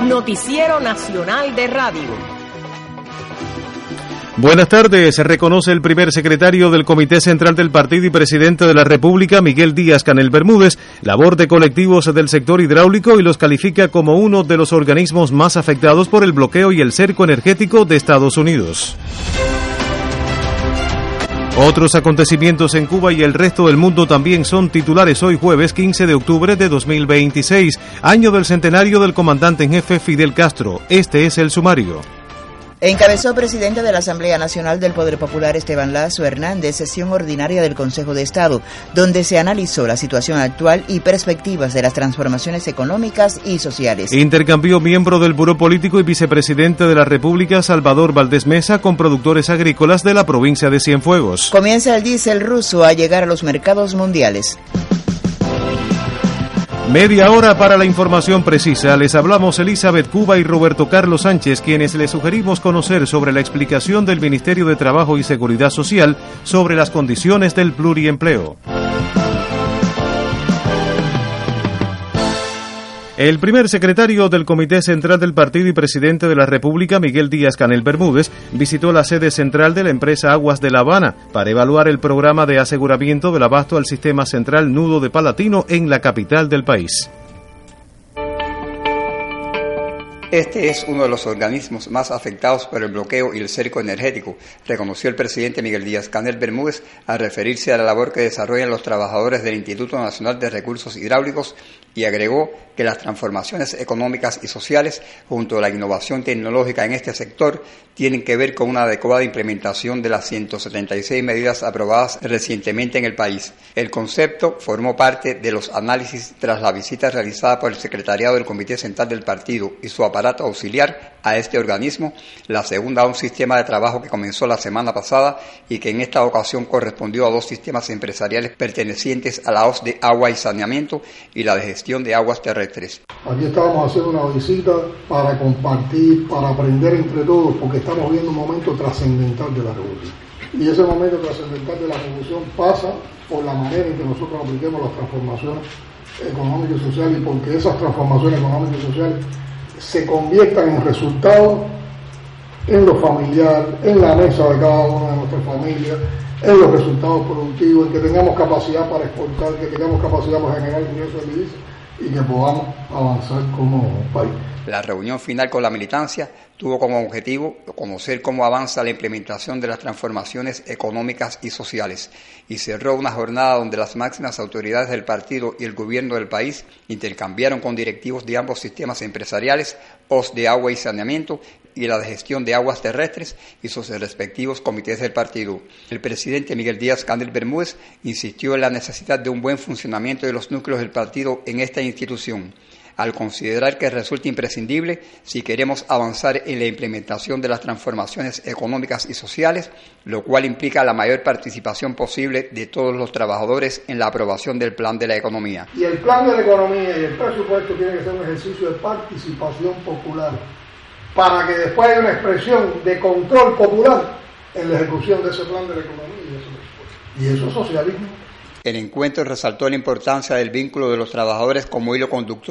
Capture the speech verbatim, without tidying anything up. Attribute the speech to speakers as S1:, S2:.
S1: Noticiero Nacional de Radio.
S2: Buenas tardes. Se reconoce el primer secretario del Comité Central del Partido y Presidente de la República, Miguel Díaz-Canel Bermúdez, labor de colectivos del sector hidráulico y los califica como uno de los organismos más afectados por el bloqueo y el cerco energético de Estados Unidos. Otros acontecimientos en Cuba y el resto del mundo también son titulares hoy jueves quince de octubre de dos mil veintiséis, año del centenario del comandante en jefe Fidel Castro. Este es el sumario.
S3: Encabezó presidente de la Asamblea Nacional del Poder Popular Esteban Lazo Hernández sesión ordinaria del Consejo de Estado, donde se analizó la situación actual y perspectivas de las transformaciones económicas y sociales.
S2: Intercambió miembro del Buró Político y vicepresidente de la República Salvador Valdés Mesa con productores agrícolas de la provincia de Cienfuegos.
S3: Comienza el diésel ruso a llegar a los mercados mundiales.
S2: Media hora para la información precisa. Les hablamos Elizabeth Cuba y Roberto Carlos Sánchez, quienes les sugerimos conocer sobre la explicación del Ministerio de Trabajo y Seguridad Social sobre las condiciones del pluriempleo. El primer secretario del Comité Central del Partido y Presidente de la República, Miguel Díaz-Canel Bermúdez, visitó la sede central de la empresa Aguas de La Habana para evaluar el programa de aseguramiento del abasto al sistema central Nudo de Palatino en la capital del país.
S4: Este es uno de los organismos más afectados por el bloqueo y el cerco energético, reconoció el presidente Miguel Díaz-Canel Bermúdez al referirse a la labor que desarrollan los trabajadores del Instituto Nacional de Recursos Hidráulicos y agregó que las transformaciones económicas y sociales, junto a la innovación tecnológica en este sector, tienen que ver con una adecuada implementación de las ciento setenta y seis medidas aprobadas recientemente en el país. El concepto formó parte de los análisis tras la visita realizada por el secretariado del Comité Central del Partido y su aparato auxiliar a este organismo, la segunda a un sistema de trabajo que comenzó la semana pasada y que en esta ocasión correspondió a dos sistemas empresariales pertenecientes a la O S de Agua y Saneamiento y la de Gestión de Aguas Terrestres.
S5: Aquí estábamos haciendo una visita para compartir, para aprender entre todos, porque estamos viendo un momento trascendental de la revolución. Y ese momento trascendental de la revolución pasa por la manera en que nosotros apliquemos las transformaciones económicas y sociales, y porque esas transformaciones económicas y sociales se conviertan en resultados en lo familiar, en la mesa de cada una de nuestras familias, en los resultados productivos, en que tengamos capacidad para exportar, que tengamos capacidad para generar ingresos de divisas y que podamos avanzar como país.
S4: La reunión final con la militancia tuvo como objetivo conocer cómo avanza la implementación de las transformaciones económicas y sociales y cerró una jornada donde las máximas autoridades del partido y el gobierno del país intercambiaron con directivos de ambos sistemas empresariales, O S de Agua y Saneamiento y la de Gestión de Aguas Terrestres y sus respectivos comités del partido. El presidente Miguel Díaz-Canel Bermúdez insistió en la necesidad de un buen funcionamiento de los núcleos del partido en esta institución, al considerar que resulta imprescindible si queremos avanzar en la implementación de las transformaciones económicas y sociales, lo cual implica la mayor participación posible de todos los trabajadores en la aprobación del plan de la economía.
S5: Y el plan de la economía y el presupuesto tiene que ser un ejercicio de participación popular, para que después haya una expresión de control popular en la ejecución de ese plan de la economía y de ese presupuesto. Y eso es socialismo.
S4: El encuentro resaltó la importancia del vínculo de los trabajadores como hilo conductor